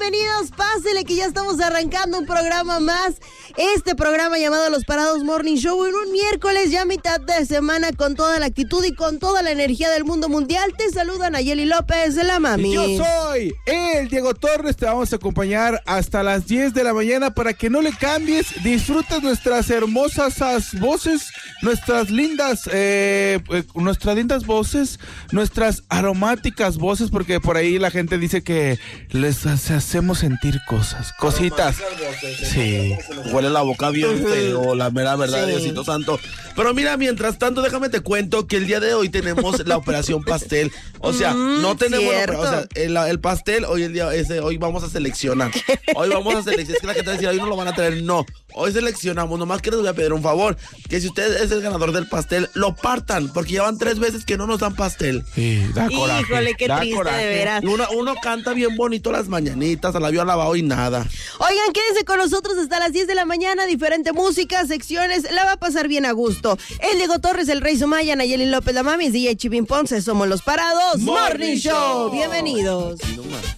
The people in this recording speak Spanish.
bienvenidos, pásele que ya estamos arrancando un programa más. Este programa llamado Los Parados Morning Show en un miércoles ya mitad de semana con toda la actitud y con toda la energía del mundo mundial. Te saludan Nayeli López, la mami. Y yo soy el Diego Torres, te vamos a acompañar hasta las 10 de la mañana para que no le cambies, disfrutes nuestras hermosas voces, nuestras lindas voces, nuestras aromáticas voces, porque por ahí la gente dice que les hacemos sentir cositas. Sí. Huele la boca bien feo, la mera verdad, sí. Diosito santo. Pero mira, mientras tanto, déjame te cuento que el día de hoy tenemos la operación pastel. O sea, no tenemos el pastel, hoy vamos a seleccionar. Hoy vamos a seleccionar. Es que la gente va a decir, hoy no lo van a traer. No, hoy seleccionamos. Nomás que les voy a pedir un favor, que si usted es el ganador del pastel, lo partan, porque ya van 3 veces que no nos dan pastel. Sí, da coraje. Híjole, qué triste, coraje. De veras. Uno canta bien bonito las mañanitas, a la vio lavado y nada. Oigan, quédense con nosotros hasta las 10 de la mañana, diferente música, secciones, la va a pasar bien a gusto. El Diego Torres, el Rey Sumaya, Nayeli López, la mami, DJ Chipín Ponce, somos Los Parados Morning Show. Bienvenidos.